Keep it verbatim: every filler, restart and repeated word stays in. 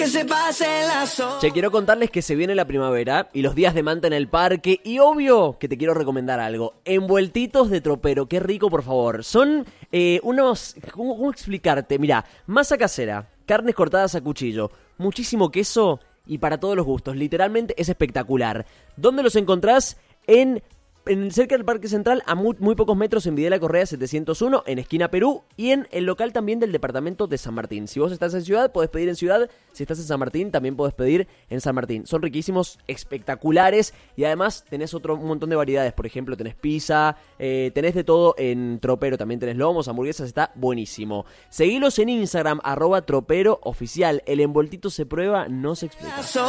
Que se pase la zona. Che, quiero contarles que se viene la primavera y los días de manta en el parque. Y obvio que te quiero recomendar algo. Envueltitos de tropero, qué rico, por favor. Son eh, unos... ¿cómo, ¿Cómo explicarte? Mirá, masa casera, carnes cortadas a cuchillo, muchísimo queso y para todos los gustos. Literalmente es espectacular. ¿Dónde los encontrás? En... En, cerca del Parque Central, a muy, muy pocos metros, en Videla Correa setecientos uno, en esquina Perú, y en el local también del departamento de San Martín. Si vos estás en Ciudad, podés pedir en Ciudad. Si estás en San Martín, también podés pedir en San Martín. Son riquísimos, espectaculares, y además tenés otro un montón de variedades. Por ejemplo, tenés pizza, eh, tenés de todo en tropero. También tenés lomos, hamburguesas, está buenísimo. Seguilos en Instagram, arroba tropero oficial. El envoltito se prueba, no se explica.